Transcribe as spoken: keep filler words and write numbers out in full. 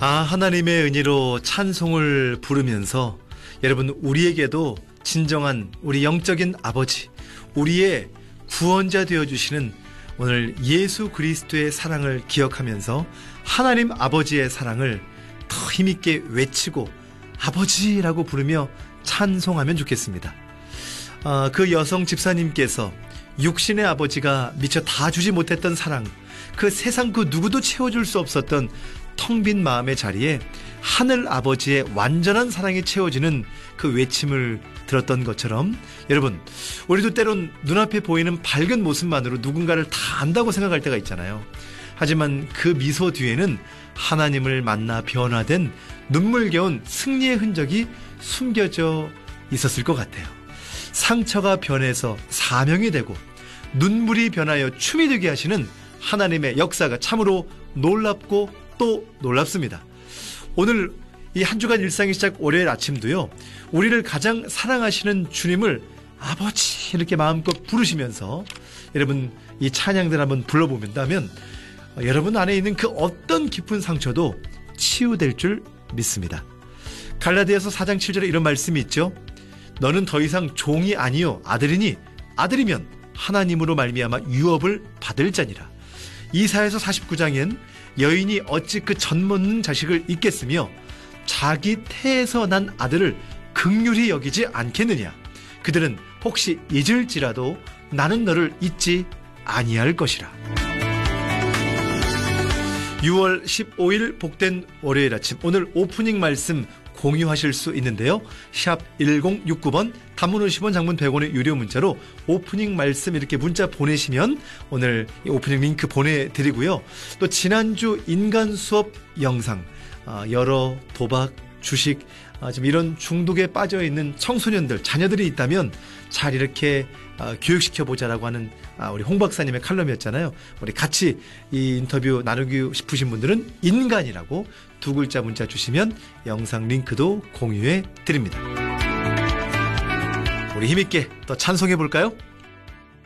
아, 하나님의 은혜로 찬송을 부르면서 여러분, 우리에게도 진정한 우리 영적인 아버지, 우리의 구원자 되어주시는 오늘 예수 그리스도의 사랑을 기억하면서 하나님 아버지의 사랑을 더 힘있게 외치고 아버지라고 부르며 찬송하면 좋겠습니다. 아, 그 여성 집사님께서 육신의 아버지가 미처 다 주지 못했던 사랑, 그 세상 그 누구도 채워줄 수 없었던 텅 빈 마음의 자리에 하늘 아버지의 완전한 사랑이 채워지는 그 외침을 들었던 것처럼, 여러분, 우리도 때론 눈앞에 보이는 밝은 모습만으로 누군가를 다 안다고 생각할 때가 있잖아요. 하지만 그 미소 뒤에는 하나님을 만나 변화된 눈물겨운 승리의 흔적이 숨겨져 있었을 것 같아요. 상처가 변해서 사명이 되고 눈물이 변하여 춤이 되게 하시는 하나님의 역사가 참으로 놀랍고 또 놀랍습니다. 오늘 이 한 주간 일상의 시작 월요일 아침도요, 우리를 가장 사랑하시는 주님을 아버지 이렇게 마음껏 부르시면서 여러분 이 찬양들 한번 불러보면다면 여러분 안에 있는 그 어떤 깊은 상처도 치유될 줄 믿습니다. 갈라디아서 사 장 칠 절에 이런 말씀이 있죠. 너는 더 이상 종이 아니요 아들이니 아들이면 하나님으로 말미암아 유업을 받을 자니라. 이사야서 사십구 장엔 여인이 어찌 그 젖먹는 자식을 잊겠으며 자기 태에서 난 아들을 긍휼히 여기지 않겠느냐. 그들은 혹시 잊을지라도 나는 너를 잊지 아니할 것이라. 유월 십오일 복된 월요일 아침, 오늘 오프닝 말씀 공유하실 수 있는데요. 샵 일공육구 번, 단문 오십 원, 장문 백 원의 유료 문자로 오프닝 말씀 이렇게 문자 보내시면 오늘 이 오프닝 링크 보내드리고요. 또 지난주 인간 수업 영상, 여러 도박, 주식, 지금 이런 중독에 빠져있는 청소년들, 자녀들이 있다면 잘 이렇게 교육시켜보자라고 하는 우리 홍 박사님의 칼럼이었잖아요. 우리 같이 이 인터뷰 나누기 싶으신 분들은 인간이라고 두 글자 문자 주시면 영상 링크도 공유해 드립니다. 우리 힘있게 또 찬송해 볼까요?